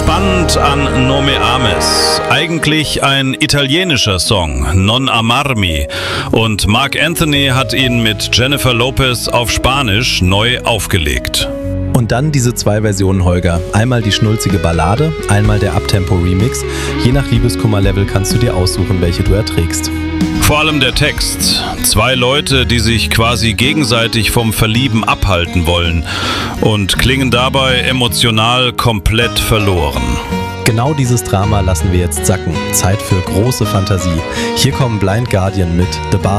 Spannend an No Me Ames. Eigentlich ein italienischer Song, Non Amarmi. Und Marc Anthony hat ihn mit Jennifer Lopez auf Spanisch neu aufgelegt. Und dann diese zwei Versionen, Holger. Einmal die schnulzige Ballade, einmal der Uptempo-Remix. Je nach Liebeskummerlevel kannst du dir aussuchen, welche du erträgst. Vor allem der Text. Zwei Leute, die sich quasi gegenseitig vom Verlieben abhalten wollen und klingen dabei emotional komplett verloren. Genau dieses Drama lassen wir jetzt sacken. Zeit für große Fantasie. Hier kommen Blind Guardian mit The Bar